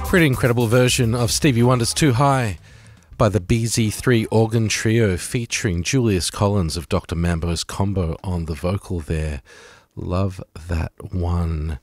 Pretty incredible version of Stevie Wonder's Too High by the BZ3 Organ Trio featuring Julius Collins of Dr. Mambo's Combo on the vocal there. Love that one.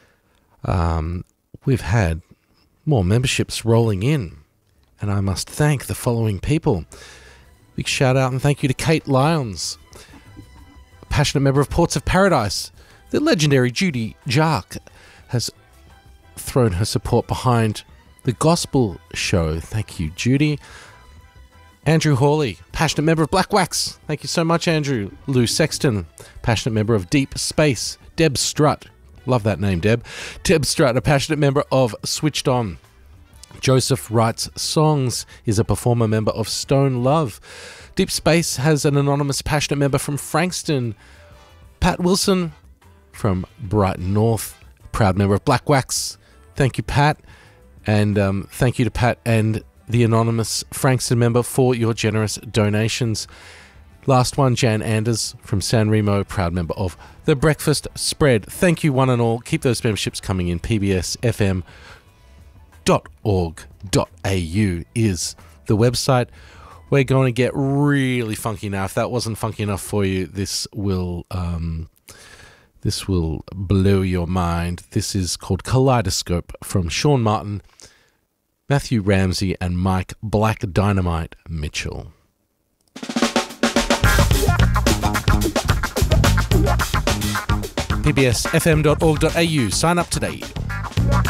We've had more memberships rolling in, and I must thank the following people. Big shout out and thank you to Kate Lyons, a passionate member of Ports of Paradise. The legendary Judy Jark has thrown her support behind the gospel show. Thank you, Judy. Andrew Hawley, passionate member of Black Wax. Thank you so much, Andrew. Lou Sexton, passionate member of Deep Space. Deb Strutt, love that name, Deb. Deb Strutt, a passionate member of Switched On. Joseph Writes Songs, is a performer member of Stone Love. Deep Space has an anonymous passionate member from Frankston. Pat Wilson from Brighton North, proud member of Black Wax. Thank you, Pat. And thank you to Pat and the anonymous Frankston member for your generous donations. Last one, Jan Anders from San Remo, proud member of The Breakfast Spread. Thank you, one and all. Keep those memberships coming in. pbsfm.org.au is the website. We're going to get really funky now. If that wasn't funky enough for you, this will blow your mind. This is called Kaleidoscope from Sean Martin, Matthew Ramsey, and Mike Black Dynamite Mitchell. pbsfm.org.au. Sign up today.